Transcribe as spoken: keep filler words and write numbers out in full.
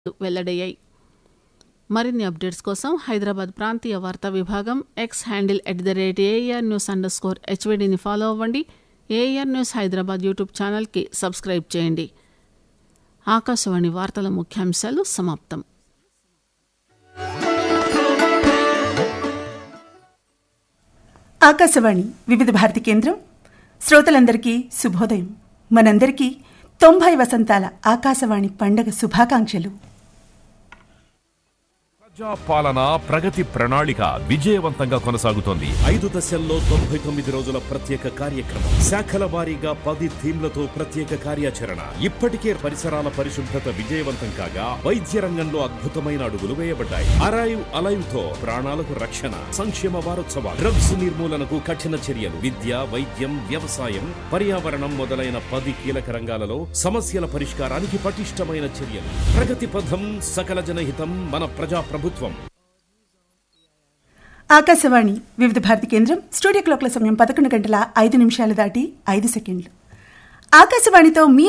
వెల్లడయ్యాయి. మరిన్ని అప్డేట్స్ కోసం హైదరాబాద్ ప్రాంతీయ వార్తా విభాగం X handle at the rate AR news under score హెచ్వీడీని follow అవ్వండి. ఏఆర్ న్యూస్ హైదరాబాద్ యూట్యూబ్ ఛానల్కి సబ్స్క్రైబ్ చేయండి. ఆకాశవాణి వార్తల ముఖ్యాంశాలు సమాప్తం. ఆకాశవాణి వివిధ భారతి కేంద్రం శ్రోతలందరికీ శుభోదయం. మనందరికీ తొంభై వసంతాల ఆకాశవాణి పండగ శుభాకాంక్షలు. పాలన ప్రగతి ప్రణాళిక విజయవంతంగా కొనసాగుతోంది. ఐదు దశల్లో తొంభై తొమ్మిది రోజుల ప్రత్యేక కార్యక్రమం, శాఖల వారీగా పది థీమ్లతో ప్రత్యేక కార్యాచరణ. ఇప్పటికే పరిసరాల పరిశుభ్రత విజయవంతం కాగా వైద్య రంగంలో అద్భుతమైన అడుగులు వేయబడ్డాయి. అరైవ్ అలైవ్ తో ప్రాణాలకు రక్షణ. సంక్షేమ వారోత్సవాలు, డ్రగ్స్ నిర్మూలనకు కఠిన చర్యలు, విద్య, వైద్యం, వ్యవసాయం, పర్యావరణం మొదలైన పది కీలక రంగాలలో సమస్యల పరిష్కారానికి పటిష్టమైన చర్యలు. ప్రగతి పథం, సకల జనహితం, మన ప్రజా ప్రభుత్వం. ఆకాశవాణి వివిధ భారతి కేంద్రం స్టూడియో క్లాక్ల సమయం పదకొండు గంటల ఐదు నిమిషాలు దాటి ఐదు సెకండ్లు. ఆకాశవాణితో మీ